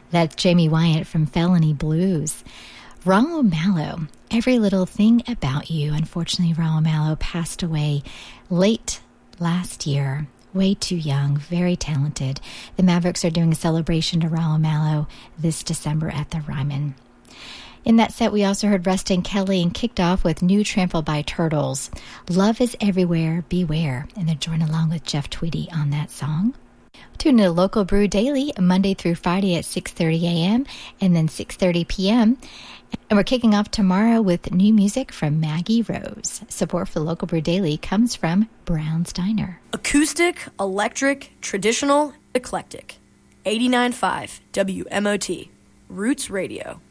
That's Jamie Wyatt from Felony Blues. Rollo Mallo, Every Little Thing About You. Unfortunately, Rollo Mallo passed away late last year. Way too young, very talented. The Mavericks are doing a celebration to Rollo Mallo this December at the Ryman. In that set, we also heard Rustin Kelly and kicked off with New Trampled by Turtles. Love is Everywhere, Beware. And they're joined along with Jeff Tweedy on that song. Tune in to Local Brew Daily, Monday through Friday at 6:30 a.m. and then 6:30 p.m. And we're kicking off tomorrow with new music from Maggie Rose. Support for Local Brew Daily comes from Brown's Diner. Acoustic, electric, traditional, eclectic. 89.5 WMOT, Roots Radio.